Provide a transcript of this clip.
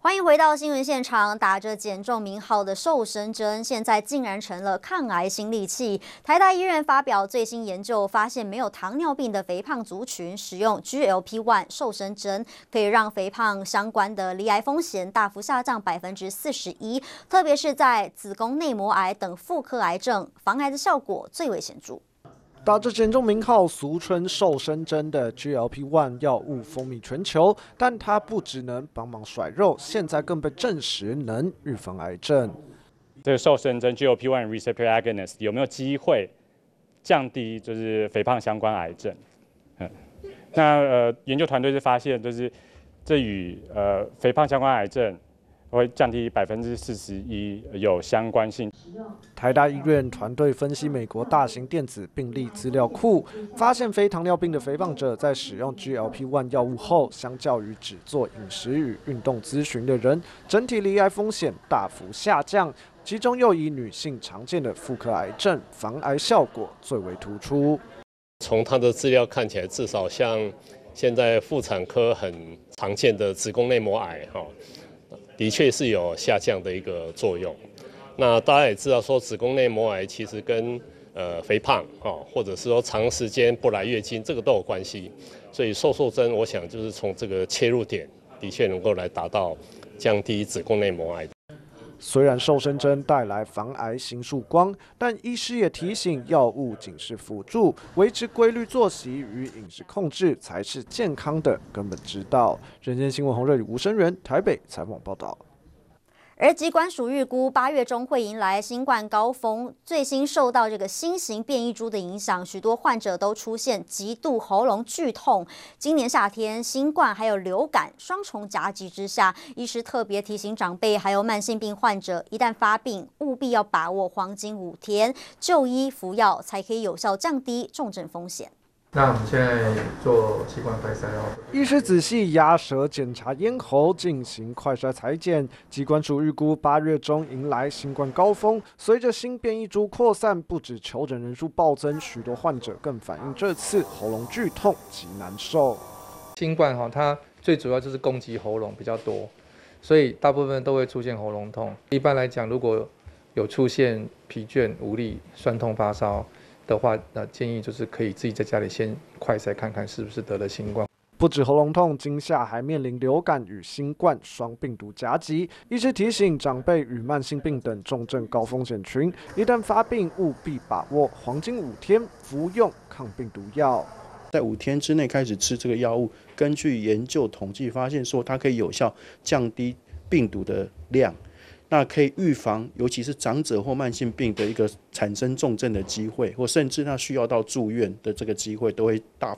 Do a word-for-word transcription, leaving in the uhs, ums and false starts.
欢迎回到新闻现场。打着减重名号的瘦身针，现在竟然成了抗癌新利器。台大医院发表最新研究，发现没有糖尿病的肥胖族群使用 G L P 一 瘦身针，可以让肥胖相关的罹癌风险大幅下降百分之四十一，特别是在子宫内膜癌等妇科癌症，防癌的效果最为显著。 打着减重名号，俗称瘦身针的 G L P 一 药物风靡全球，但它不只能帮忙甩肉，现在更被证实能预防癌症。 这个瘦身针 G L P 一 receptor agonist 有没有机会降低就是肥胖相关癌症？嗯，那呃研究团队是发现，就是这与呃肥胖相关癌症会降低百分之四十一有相关性。 台大医院团队分析美国大型电子病历资料库，发现非糖尿病的肥胖者在使用 G L P 一 药物后，相较于只做饮食与运动咨询的人，整体罹癌风险大幅下降。其中又以女性常见的妇科癌症防癌效果最为突出。 从他的资料看起来，至少像现在妇产科很常见的子宫内膜癌，哈，的确是有下降的一个作用。 那大家也知道，说子宫内膜癌其实跟呃肥胖哦，或者是说长时间不来月经，这个都有关系。所以瘦瘦针，我想就是从这个切入点，的确能够来达到降低子宫内膜癌。 虽然瘦身针带来防癌新曙光，但医师也提醒，药物仅是辅助，维持规律作息与饮食控制才是健康的根本之道。人间新闻洪瑞宇、吴声源台北采访报道。 而疾管署预估，八月中会迎来新冠高峰。最新受到这个新型变异株的影响，许多患者都出现极度喉咙剧痛。今年夏天，新冠还有流感双重夹击之下，医师特别提醒长辈还有慢性病患者，一旦发病，务必要把握黄金五天就医服药，才可以有效降低重症风险。 那我们现在做器官快筛哦。 医师仔细压舌检查咽喉，进行快筛采检。疾管署预估八月中迎来新冠高峰，随着新变异株扩散，不止求诊人数暴增，许多患者更反映这次喉咙剧痛极难受。 新冠哈，它最主要就是攻击喉咙比较多，所以大部分都会出现喉咙痛。一般来讲，如果有出现疲倦、无力、酸痛、发烧 的话，那建议就是可以自己在家里先快筛看看是不是得了新冠。 不止喉咙痛，今夏还面临流感与新冠双病毒夹击。医师提醒长辈与慢性病等重症高风险群，一旦发病，务必把握黄金五天服用抗病毒药。 在五天之内开始吃这个药物，根据研究统计发现说，它可以有效降低病毒的量。 那可以预防，尤其是长者或慢性病的一个产生重症的机会，或甚至他需要到住院的这个机会，都会大